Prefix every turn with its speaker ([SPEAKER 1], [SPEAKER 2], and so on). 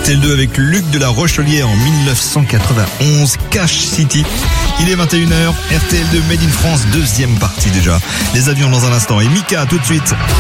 [SPEAKER 1] RTL2 avec Luc de la Rochelière en 1991, Cash City. Il est 21h, RTL2 Made in France, deuxième partie déjà. Les avions dans un instant et Mika tout de suite.